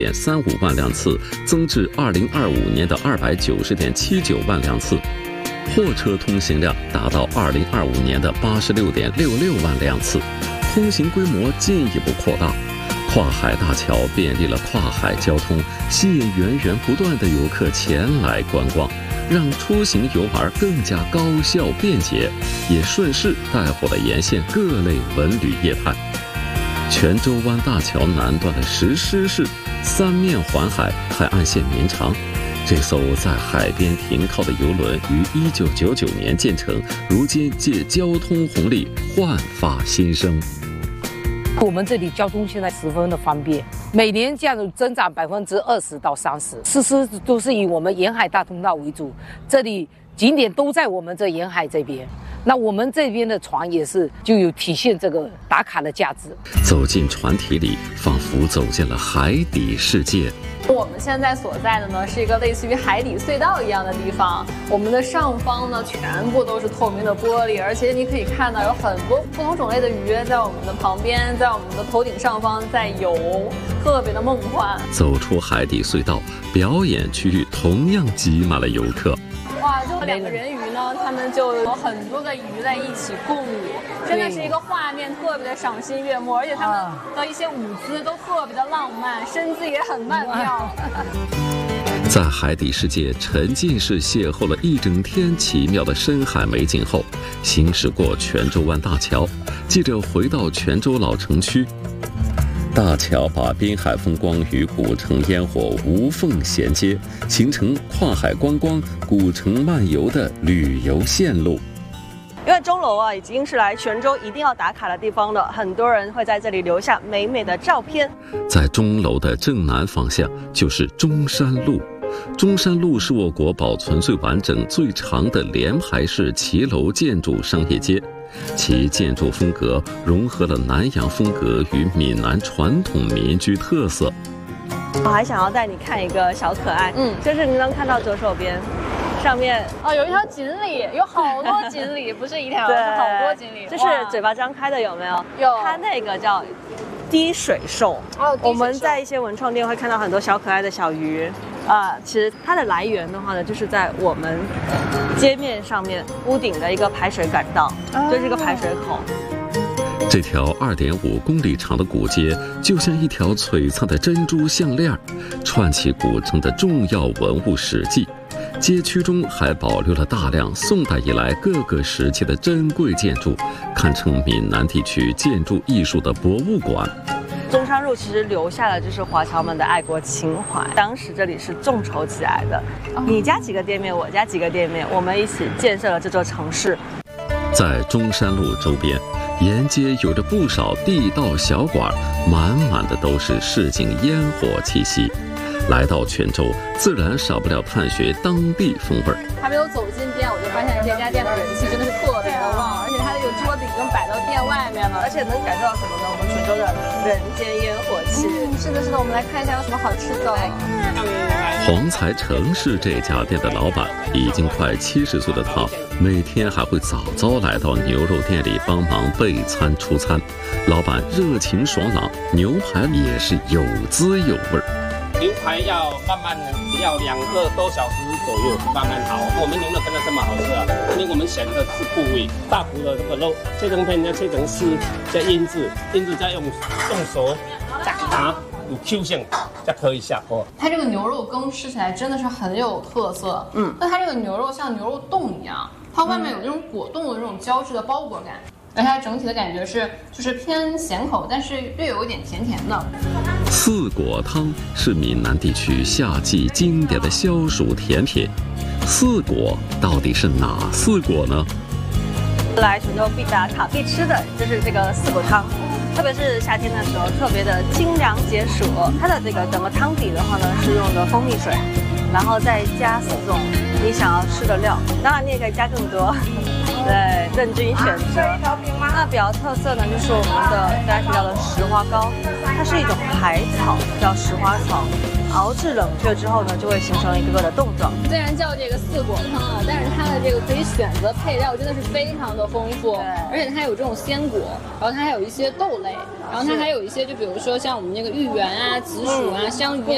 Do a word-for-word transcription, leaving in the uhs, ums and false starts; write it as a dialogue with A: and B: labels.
A: 点三五万辆次，增至二零二五年的二百九十点七九万辆次。货车通行量达到二零二五年的八十六点六六万辆次，通行规模进一步扩大。跨海大桥便利了跨海交通，吸引源源不断的游客前来观光，让出行游玩更加高效便捷，也顺势带火了沿线各类文旅业态。泉州湾大桥南段的石狮式三面环海，海岸线绵长。这艘在海边停靠的游轮于一九九九年建成，如今借交通红利焕发新生。
B: 我们这里交通现在十分的方便，每年这样的增长百分之二十到三十，实施都是以我们沿海大通道为主，这里景点都在我们这沿海这边。那我们这边的船也是就有体现这个打卡的价值。
A: 走进船体里，仿佛走进了海底世界。
C: 我们现在所在的呢，是一个类似于海底隧道一样的地方。我们的上方呢，全部都是透明的玻璃，而且你可以看到有很多不同种类的鱼在我们的旁边，在我们的头顶上方在游，特别的梦幻。
A: 走出海底隧道，表演区域同样挤满了游客。
C: 哇，就两个人鱼呢，他们就有很多个鱼在一起共舞，真的是一个画面特别的赏心悦目，而且他们的一些舞姿都特别的浪漫，身姿也很曼妙。
A: 在海底世界沉浸式邂逅了一整天奇妙的深海美景后，行驶过泉州湾大桥，接着回到泉州老城区。大桥把滨海风光与古城烟火无缝衔接，形成跨海观光、古城漫游的旅游线路。
D: 因为钟楼啊，已经是来泉州一定要打卡的地方了，很多人会在这里留下美美的照片。
A: 在钟楼的正南方向就是中山路。中山路是我国保存最完整、最长的连排式骑楼建筑商业街。其建筑风格融合了南洋风格与闽南传统民居特色。
D: 我还想要带你看一个小可爱，嗯，就是你能看到左手边，上面
C: 哦，有一条锦鲤，有好多锦鲤，不是一条，是好多锦鲤。
D: 这是嘴巴张开的，有没有？
C: 有。
D: 它那个叫滴水兽。哦，我们在一些文创店会看到很多小可爱的小鱼。啊、呃，其实它的来源的话呢，就是在我们街面上面屋顶的一个排水管道，哦、就是这个排水口。
A: 这条二点五公里长的古街，就像一条璀璨的珍珠项链，串起古城的重要文物史迹。街区中还保留了大量宋代以来各个时期的珍贵建筑，堪称闽南地区建筑艺术的博物馆。
D: 中山路其实留下了就是华侨们的爱国情怀，当时这里是众筹起来的，你家几个店面，我家几个店面，我们一起建设了这座城市。
A: 在中山路周边，沿街有着不少地道小馆，满满的都是市井烟火气息。来到泉州，自然少不了探寻当地风味。
C: 还没有走进店，我就发现这家店的人气真的是特别的旺，而且它这个桌子已经摆到店外面了，
D: 而且能感受到什么呢？我们泉州的人间烟火气。
C: 嗯，是的，是的，我们来看一下有什么好吃的。
A: 黄才成是这家店的老板，已经快七十岁的他，每天还会早早来到牛肉店里帮忙备餐出餐。老板热情爽朗，牛排也是有滋有味儿。
E: 牛排要慢慢的，要两个多小时左右慢慢熬。我们牛肉真的这么好吃啊，因为我们选的是部位，大骨的这个肉，切成片要切成丝，再腌制，腌制再用用手再打，有 Q 性，再可以下锅。
C: 它这个牛肉羹吃起来真的是很有特色，嗯，那它这个牛肉像牛肉冻一样，它外面有那种果冻的这种胶质的包裹感。而它整体的感觉是，就是偏咸口，但是略有一点甜甜的。
A: 四果汤是闽南地区夏季经典的消暑甜品。四果到底是哪四果呢？
D: 来泉州必打卡必吃的就是这个四果汤，特别是夏天的时候，特别的清凉解暑。它的这个整个汤底的话呢，是用的蜂蜜水，然后再加四种你想要吃的料，当然你也可以加更多。对，任君选择。那比较特色呢，就是我们的大家提到的石花糕，它是一种海草，叫石花草，熬制冷却之后呢，就会形成一个个的冻状。
C: 虽然叫这个四果汤啊，但是它的这个可以选择配料真的是非常的丰富，而且它有这种鲜果，然后它还有一些豆类，然后它还有一些就比如说像我们那个芋圆啊、紫薯啊、香鱼啊。